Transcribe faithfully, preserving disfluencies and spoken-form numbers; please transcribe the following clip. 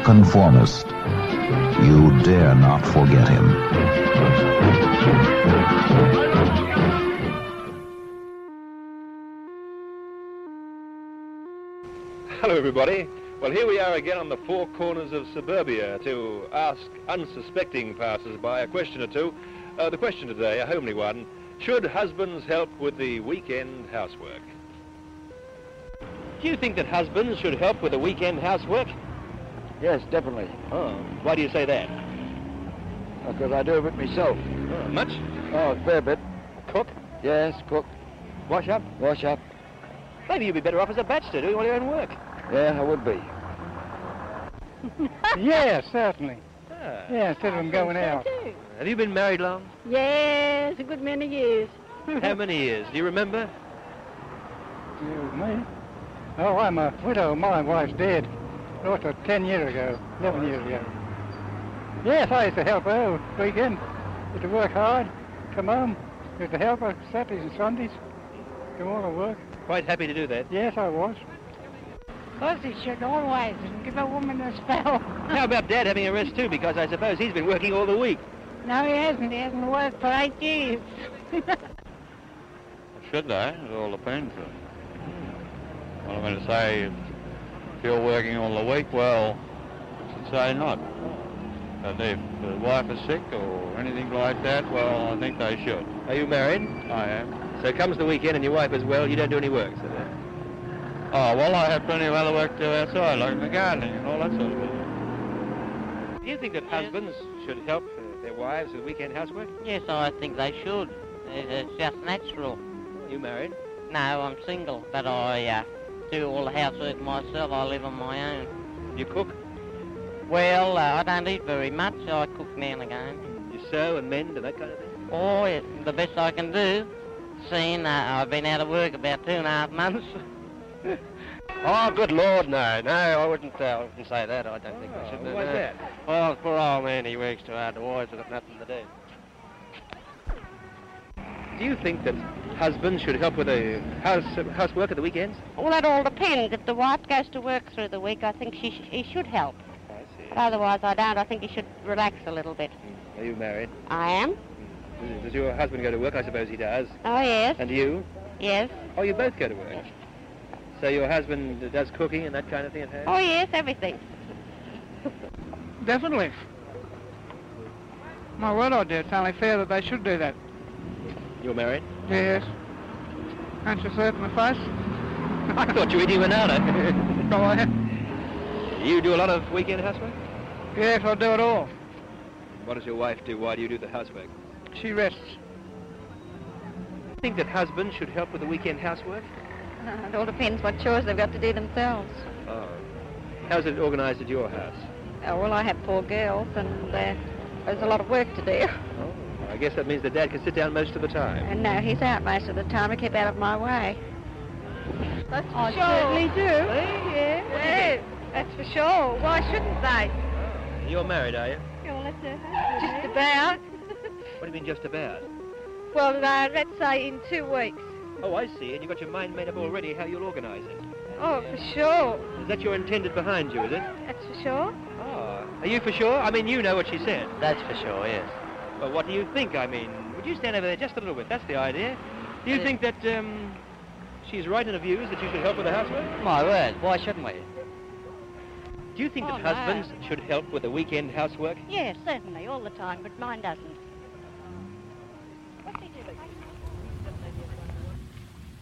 nonconformist. You dare not forget him. Hello, everybody. Well, here we are again on the four corners of suburbia to ask unsuspecting passers-by a question or two. Uh, the question today, a homely one: should husbands help with the weekend housework? Do you think that husbands should help with the weekend housework? Yes, definitely. Oh, why do you say that? Because I do it myself. Oh, much? Oh, a fair bit. Cook? Yes, cook. Wash up? Wash up. Maybe you'd be better off as a bachelor doing all your own work. Yeah, I would be. Yes, certainly. Ah. Yeah, instead of them going out. Have you been married long? Yes, a good many years. How many years? Do you remember? You, me? Oh, I'm a widow. My wife's dead. Lost her ten years ago, eleven years ago. Yes, I used to help her weekend. Used to work hard, come home, used to help her Saturdays and Sundays, do all the work. Quite happy to do that. Yes, I was. Because he should always give a woman a spell. How about Dad having a rest too? Because I suppose he's been working all the week. No, he hasn't. He hasn't worked for eight years. Should they? It all depends. Well, I'm going to say, if you're working all the week, well, I should say not. But if the wife is sick or anything like that, well, I think they should. Are you married? I am. So comes the weekend and your wife is well, you don't do any work, so that. Oh, well, I have plenty of other work to do outside, like the gardening and all that sort of thing. Do you think that husbands should help uh, their wives with weekend housework? Yes, I think they should. It's just natural. You married? No, I'm single, but I uh, do all the housework myself. I live on my own. You cook? Well, uh, I don't eat very much. I cook now and again. You sew and mend and that kind of thing? Oh, yeah, the best I can do. Seeing uh, I've been out of work about two and a half months. Oh, good Lord, no. No, I wouldn't, uh, I wouldn't say that. I don't think Oh, I should. why's no. that? Well, poor old man, he works too hard. The wives have got nothing to do. Do you think that husbands should help with the house housework at the weekends? Well, that all depends. If the wife goes to work through the week, I think she sh- he should help. I see. But otherwise, I don't. I think he should relax a little bit. Are you married? I am. Does, does your husband go to work? I suppose he does. Oh, yes. And you? Yes. Oh, you both go to work? So your husband does cooking and that kind of thing at home? Oh, yes, everything. Definitely. My word, I do. It's only fair that they should do that. You're married? Yes. Can't you see it in the face? I thought you were eating banana. Oh, I am. You do a lot of weekend housework? Yes, I do it all. What does your wife do? Why do you do the housework? She rests. I think that husbands should help with the weekend housework? No, it all depends what chores they've got to do themselves. Oh. How's it organised at your house? Oh, well, I have four girls, and uh, there's a lot of work to do. Oh, I guess that means that Dad can sit down most of the time. And no, he's out most of the time to keep out of my way. That's for I sure. certainly do. Yeah, Yes, that's for sure. Why shouldn't they? You're married, are you? Just about. What do you mean just about? Well, uh, let's say in two weeks. Oh, I see. And you've got your mind made up already how you'll organise it. Oh, for sure. Is that your intended behind you, is it? That's for sure. Oh. Are you for sure? I mean, you know what she said. That's for sure, yes. Well, what do you think? I mean, would you stand over there just a little bit? That's the idea. Do you Uh, think that um, she's right in her views that you should help with the housework? My word, why shouldn't we? Do you think Oh, that no. husbands should help with the weekend housework? Yes, certainly, all the time, but mine doesn't. What's he doing?